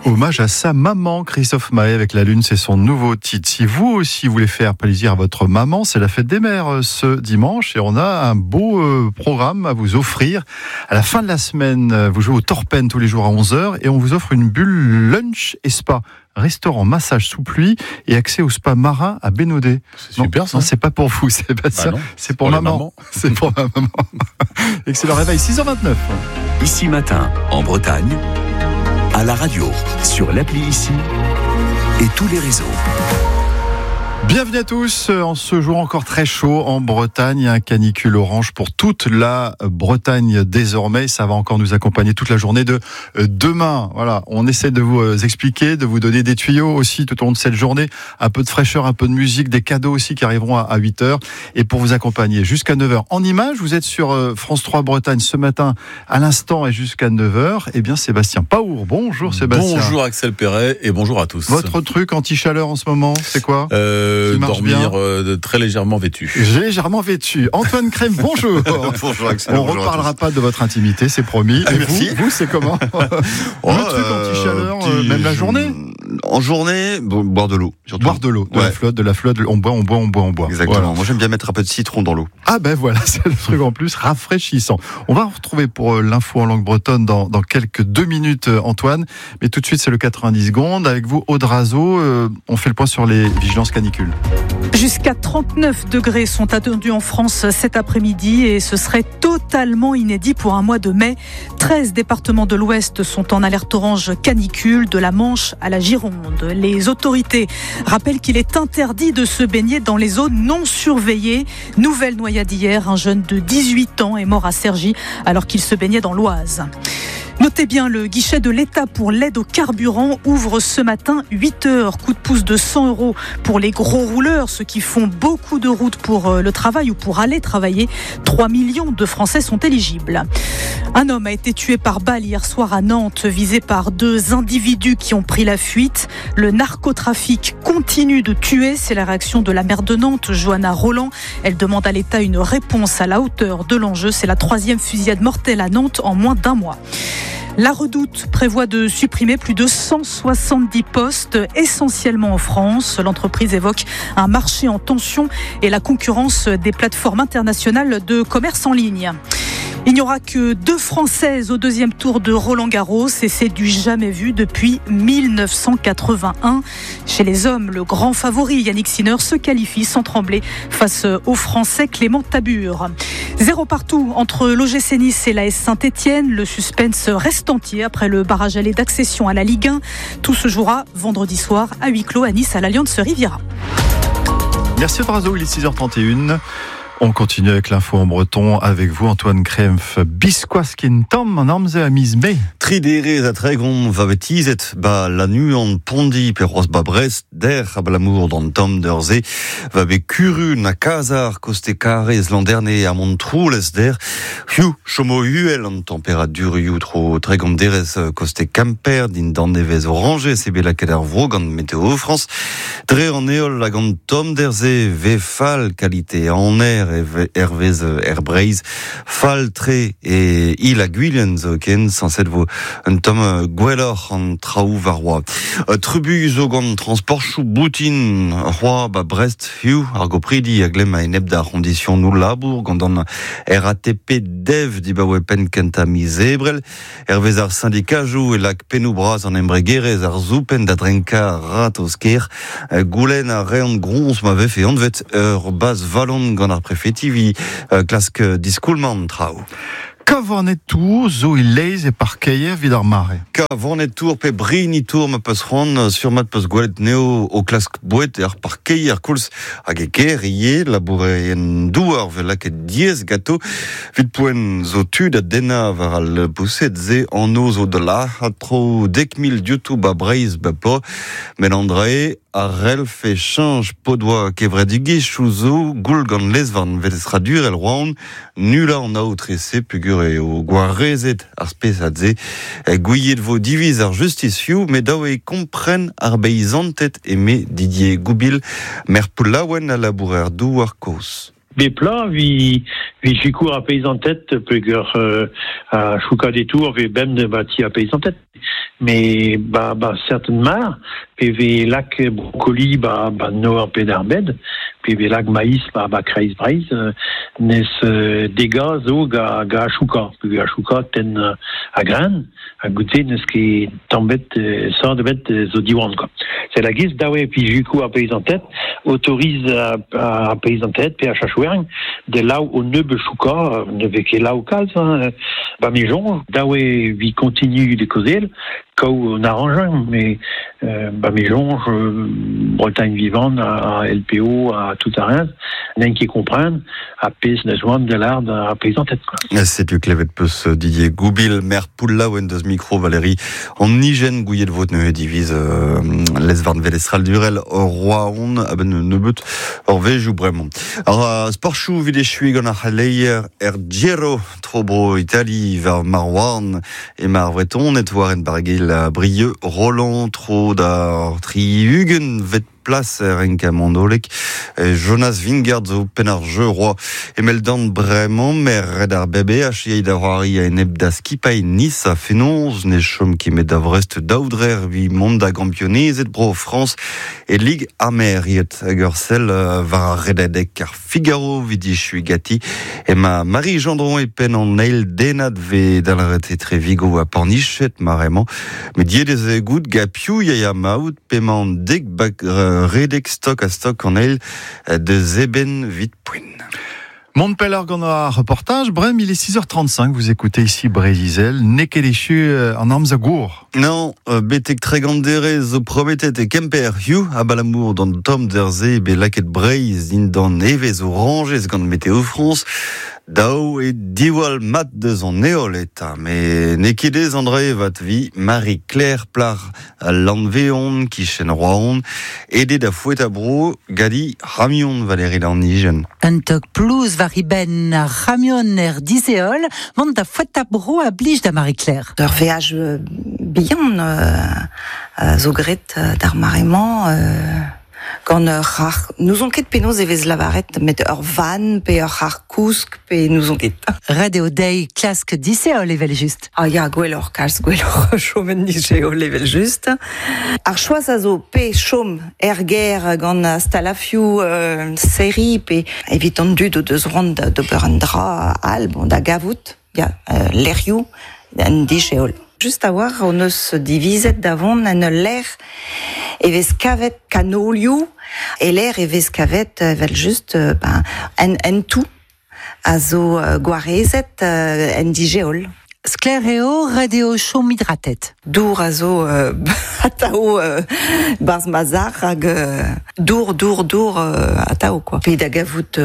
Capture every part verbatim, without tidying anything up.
Hommage à sa maman, Christophe Maé avec La Lune, c'est son nouveau titre. Si vous aussi voulez faire plaisir à votre maman, c'est la fête des mères ce dimanche et on a un beau euh, programme à vous offrir. À la fin de la semaine, vous jouez au Torpen tous les jours à onze heures et on vous offre une bulle lunch et spa. Restaurant, massage sous pluie et accès au spa marin à Bénodet. C'est super non, ça. Non, c'est pas pour vous, c'est pas bah ça. Non, c'est pour, pour maman. maman. C'est pour ma maman. Excellent réveil, six heures vingt-neuf. Ici matin, en Bretagne, à la radio, sur l'appli Ici et tous les réseaux. Bienvenue à tous, en ce jour encore très chaud en Bretagne, un canicule orange pour toute la Bretagne désormais, ça va encore nous accompagner toute la journée de demain. Voilà, on essaie de vous expliquer, de vous donner des tuyaux aussi tout au long de cette journée, un peu de fraîcheur, un peu de musique, des cadeaux aussi qui arriveront à huit heures et pour vous accompagner jusqu'à neuf heures. En images, vous êtes sur France trois Bretagne ce matin à l'instant et jusqu'à neuf heures. Eh bien Sébastien Paour, bonjour Sébastien. Bonjour Axel Perret et bonjour à tous. Votre truc anti-chaleur en ce moment, c'est quoi euh... Euh, dormir euh, très légèrement vêtu. Légèrement vêtu. Antoine Crème, bonjour. Bonjour Axel. On ne reparlera pas de votre intimité, c'est promis. Ah, et merci. Vous, vous c'est comment oh, Le truc anti-chaleur, euh, petit... même la journée En journée, bon, boire de l'eau. Surtout. Boire de l'eau, de ouais. la flotte, de la flotte, on boit, on boit, on boit, on boit. Exactement. Voilà. Moi j'aime bien mettre un peu de citron dans l'eau. Ah ben voilà, c'est le truc en plus rafraîchissant. On va retrouver pour l'info en langue bretonne dans, dans quelques deux minutes Antoine. Mais tout de suite c'est le quatre-vingt-dix secondes. Avec vous Aude Razo, euh, on fait le point sur les vigilances canicules. Jusqu'à trente-neuf degrés sont attendus en France cet après-midi et ce serait totalement inédit pour un mois de mai. treize départements de l'Ouest sont en alerte orange canicule, de la Manche à la Gironde. Les autorités rappellent qu'il est interdit de se baigner dans les zones non surveillées. Nouvelle noyade hier, un jeune de dix-huit ans est mort à Cergy alors qu'il se baignait dans l'Oise. Notez bien, le guichet de l'État pour l'aide au carburant ouvre ce matin huit heures. Coup de pouce de cent euros pour les gros rouleurs, ceux qui font beaucoup de routes pour le travail ou pour aller travailler. trois millions de Français sont éligibles. Un homme a été tué par balle hier soir à Nantes, visé par deux individus qui ont pris la fuite. Le narcotrafic continue de tuer, c'est la réaction de la maire de Nantes, Johanna Roland. Elle demande à l'État une réponse à la hauteur de l'enjeu. C'est la troisième fusillade mortelle à Nantes en moins d'un mois. La Redoute prévoit de supprimer plus de cent soixante-dix postes, essentiellement en France. L'entreprise évoque un marché en tension et la concurrence des plateformes internationales de commerce en ligne. Il n'y aura que deux Françaises au deuxième tour de Roland-Garros et c'est du jamais vu depuis mille neuf cent quatre-vingt-un. Chez les hommes, le grand favori Yannick Sinner se qualifie sans trembler face au Français Clément Tabur. Zéro partout entre l'O G C Nice et l'A S Saint-Etienne. Le suspense reste entier après le barrage aller d'accession à la Ligue un. Tout se jouera vendredi soir à huis clos à Nice à l'Allianz Riviera. Merci Brazo, il est six heures trente et une. On continue avec l'info en breton avec vous Antoine Krempf. Bisquaskin Tom en armze à Mismé. Tridere a tregon va betizet ba la nu en pondi peros ba Brest der a l'amour dans Tom derze va be curu na casar coste carez l'an dernier à Montreuil der hiu chomo huel en température hiu tro tregon derez coste camper din dan nevez orange c'est bela kader vrogan météo France dre en eol la gant Tom derze ve fal qualité en air Hervez Airbreeze Faltre et il a Guillen ken sans cette voix un tom gwellor en traou varwa tribu zogon transport chou boutin roi ba Brest hiu argo pridi a glem a eneb da arrondissement nou labour gandon R A T P dev di ba wepen kenta mi zebrel Hervez ar syndicat jou et lac penoubras en embregerez ar zoupen da drenka ratosker goulen a reon grons ma vef et onvet ur bas valon gant ar préfetivi klask discoulman trao. Kavanet tour, zo il leis et parkeyer vidar mare. Kavanet tour pe brini tour ma peus ron sur mat peus gwelet neo o klask bouet ar parkeyer kouls hag e ker ie laboure en douar velak e diez gato vid poen zo tud a dena var al pousset ze an ozo de la a tro dek mil YouTube a breiz ba po men André a relf e change podoa kevredige chouzo goul gant les van veles radur el roan nula an aotrese pugur e o gwarezet ar spesadze e gouillet vo diviz ar justiciou me daou e kompren ar beizantet e me Didier Goubil mer poulaouen a labourer dou ar kos. Des plats, vi, vi chikour a paysan tête, pegur euh, a chouka des tours, vi bem de bâti a paysan tête. mais bah, bah, certainement, P V lac brocoli, bah, bah, noir pédarbed, P V lac maïs, bah, bah, kreis braise, nes euh, dégâts, zo, ga, ga chouka, ga chouka, ten euh, à grain, à goûter, nes qui t'embête, euh, sort de bête, euh, zo diwan, quoi. C'est la guise, dawe, puis juku à pays en tête, autorise à, à pays en tête, puis à chachouering, de là où ne be chouka, ne ve que là où case, hein, bah, mes gens, dawe, vi continue de causer, quand on arrange, mais euh, bah, mes gens, Bretagne vivante, à, à L P O, à tout à rien, n'en qui comprennent, à P S, de l'art, à pays en tête, quoi. C'est du Clévet Peus Didier Goubil, maire Poula, Wendos Micro, Valérie, en Nigène, Gouillet de votre ne divise, euh, les Varn Velestral Durel, Roi, on, ah ben, ne but, Orvé, joue vraiment. Alors, Sporchou, Vidéchui, Gona Haleyer, Ergiro, Trobro, Italie, vers Marwan, et Marvreton, Netwaren Barguil, Brieux, Roland, Trodar, Trihugen, Vet place Renka Mondolek, Jonas Vingard, zo Penarjeu, Roi, Emeldan Bremont, Mer Redar Bébé, Achiei d'Avrari, a Nebda Skipai, Nice, a Fénonz, Nechom qui met d'Avrest, Daudrer, Vi Monda Gampionné, Zedbro, France, et Ligue Amer, Yet Agersel, va Redadek, car Figaro, Vidi Chuigati, et ma Marie Gendron et Pen en Neil, Denad, Ve Dalret Trevigo, à Pornichet, Marement, mais Dieu des égouts, Gapiou, Yaya Maout, Paiement, Dek, Redek stock à stock en aile de Zeben Vitpoin. Montpeller Gona reportage. Brem, il est six heures trente-cinq. Vous écoutez ici Brézizel. Nekeléchu en Amzagour. Non, Betek Tregandere, zo prometet et Kemper Hugh, à Balamour, dans Tom Derzé, Belaket Breiz, Indan Evez, Orange, Gand Météo France. Dao et Diwal mat de son néoleta, mais Nekidez André Vatvi, Marie-Claire Plar, Landvéon, Kishen Roaon, Aidé da Fouetabro, Gadi, Ramion, Valérie Lannigen. Un toc plus variben, Ramion er diséol, vont da Fouetabro à blige da Marie-Claire. Leur voyage bien, euh, Zogret d'Armarément, euh, quand rare nous on ket penos evez lavaret met ur van pe ur har kousk pe nous on ket Radio Day clask dissé au level juste. Ah ya gwelor kals gwelor chomen dije au level juste. Ar choaz a zo pe chom erger gant stalafiou euh, série pe evitant du de deus rond de berendra al bon da gavout ya euh, l'eriou en dije au. Juste à voir, on se divise d'avant, en l'air, et vescavet canoliou, et l'air et vescavet, vel juste, ben, en, en tout, azo guarezet, en digéol. Scléréo, radio chaud midratet. Dour azo, atao, barz mazar, hag, dour, dour, dour, atao, quoi. Puis d'agavout,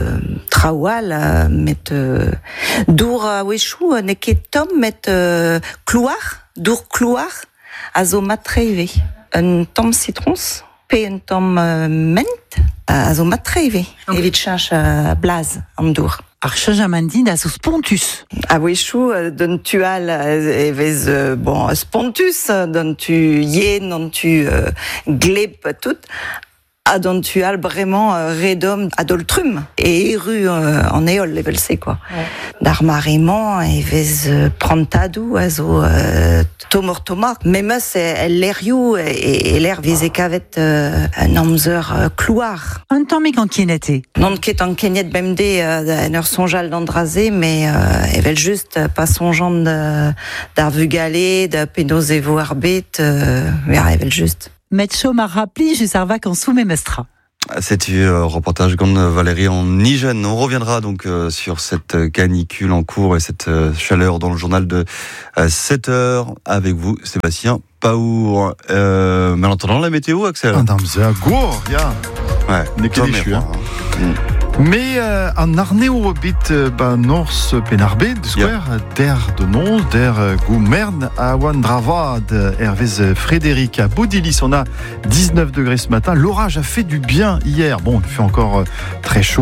trawal, met, dour, wechou, neket tom, met, clouar, dour clouar, azo matreive. Un tom citrons, pe un tom ment, azo matreive. Evit chanch blaz, am dour. Ar chajamandine a zo spontus. A wechou, don tu al evez, bon, spontus, don tu yen, don tu euh, gleb tout, a don tu al vraiment euh, redom adoltrum, et eru euh, en éol level C, quoi. Ouais. D'armarément, evez euh, prantadou, a zo euh, tomor tomar, même c'est l'eriou et l'air visé qu'avec euh, un amzer euh, clouar. Un temps mais quand qui n'était. Non qu'est en kenyet bmd euh, un sonjal d'andrazé, mais euh, evel juste pas songeant de d'arvu galé, de pénosévo arbet, euh, mais evel juste. Metcho m'a rappelé, je savais qu'en sous mes mestra. C'est un euh, reportage de Valérie en Nigène. On reviendra donc euh, sur cette canicule en cours et cette euh, chaleur dans le journal de euh, sept heures avec vous, Sébastien Paour. Euh, mais en attendant la météo, Axel. Ah, c'est gour, ya. Ouais, Nekeléchu, hein. Mais euh, en Arnéo bit ba nors penarbe de square yeah. Der de nons der goumern à Wandrava de Hervé Frédéric à Baudilis. On a dix-neuf degrés ce matin. L'orage a fait du bien hier. Bon, il fait encore très chaud.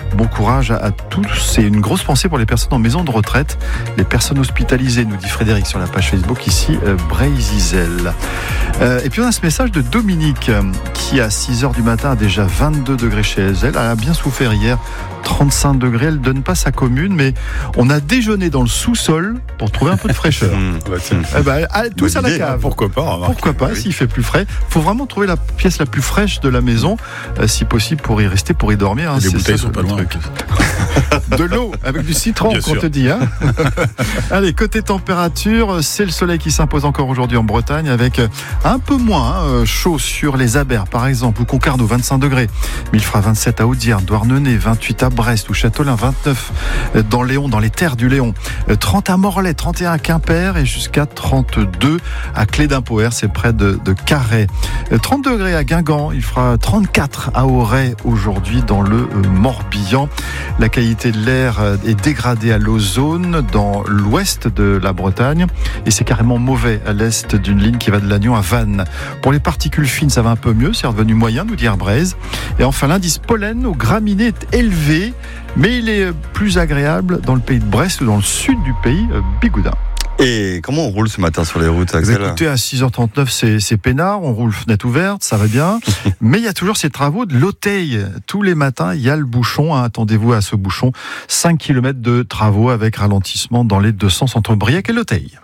Bon courage à, à tous. C'est une grosse pensée pour les personnes en maison de retraite, les personnes hospitalisées, nous dit Frédéric sur la page Facebook ici, euh, Brézizel. Euh, et puis on a ce message de Dominique euh, qui à six heures du matin a déjà vingt-deux degrés chez elle. Elle a bien souffert hier, trente-cinq degrés. Elle ne donne pas sa commune, mais on a déjeuné dans le sous-sol pour trouver un peu de fraîcheur. Mmh, bah eh ben, allez, tous à la cave. Pourquoi pas remarque. Pourquoi pas, oui. S'il fait plus frais. Il faut vraiment trouver la pièce la plus fraîche de la maison, euh, si possible, pour y rester, pour y dormir. Hein. Les c'est bouteilles ça, sont pas loin. De l'eau avec du citron, Bien qu'on sûr. te dit. Hein. Allez, côté température, c'est le soleil qui s'impose encore aujourd'hui en Bretagne, avec un peu moins hein, chaud sur les Abers, par exemple, ou Concarneau, vingt-cinq degrés. Mais il fera vingt-sept à Audierne, Douarnenez, vingt-huit à Brest ou Châteaulin, vingt-neuf dans Léon, dans les terres du Léon, trente à Morlaix, trente et un à Quimper et jusqu'à trente-deux à Clédimpoer, c'est près de, de Carhaix. trente degrés à Guingamp, il fera trente-quatre à Auray aujourd'hui dans le Morbihan. La qualité de l'air est dégradée à l'ozone dans l'ouest de la Bretagne et c'est carrément mauvais à l'est d'une ligne qui va de Lannion à Vannes. Pour les particules fines, ça va un peu mieux, c'est revenu moyen, nous dit Herbraise. Et enfin, l'indice pollen aux graminées est élevé, mais il est plus agréable dans le pays de Brest ou dans le sud du pays, Bigoudin. Et comment on roule ce matin sur les routes, Axel ? Écoutez, à six heures trente-neuf, c'est, c'est peinard, on roule fenêtre ouverte, ça va bien. Mais il y a toujours ces travaux de l'Auteil. Tous les matins, il y a le bouchon, hein, attendez-vous à ce bouchon. cinq kilomètres de travaux avec ralentissement dans les deux sens entre Briec et l'Auteil.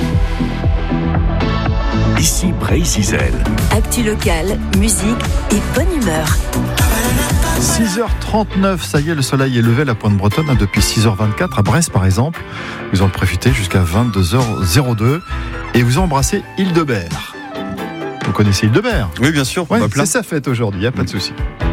Ici Brézizel. Actu locale, musique et bonne humeur. six heures trente-neuf, ça y est, le soleil est levé à la Pointe-Bretonne hein, depuis six heures vingt-quatre, à Brest par exemple. Vous en profitez jusqu'à vingt-deux heures deux et vous embrassez Hildebert. Vous connaissez Hildebert ? Oui, bien sûr. Ouais, c'est sa fête aujourd'hui, il n'y a pas de souci.